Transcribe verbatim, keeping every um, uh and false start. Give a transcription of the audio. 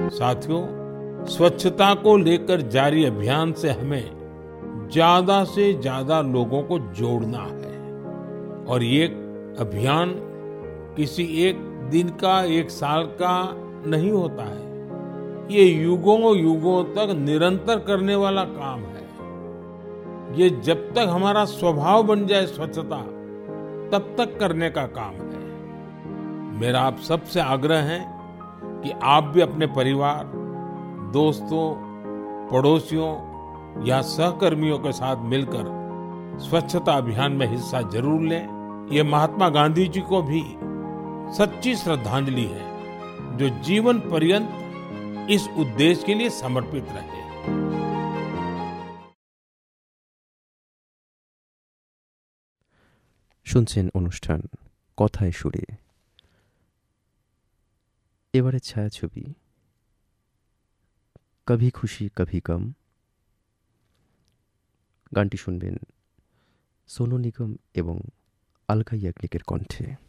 साथियों, स्वच्छता को लेकर जारी अभियान से हमें ज्यादा से ज्यादा लोगों को जोड़ना है। और ये अभियान किसी एक दिन का, एक साल का नहीं होता है। ये युगों युगों तक निरंतर करने वाला काम है। ये जब तक हमारा स्वभाव बन जाए स्वच्छता, तब तक करने का काम है। मेरा आप सबसे आग्रह है कि आप भी अपने परिवार, दोस्तों, पड़ोसियों या सहकर्मियों के साथ मिलकर स्वच्छता अभियान में हिस्सा जरूर लें। ये महात्मा गांधी जी को भी सच्ची श्रद्धांजलि है, जो जीवन पर्यंत इस उद्देश्य के लिए समर्पित रहे। শুনছেন অনুষ্ঠান কথায় সুরে। এবারে ছায়াছবি কভি খুশি কভি গম। গানটি শুনবেন সোনু নিগম এবং আলকা ইয়াগনিকের কণ্ঠে।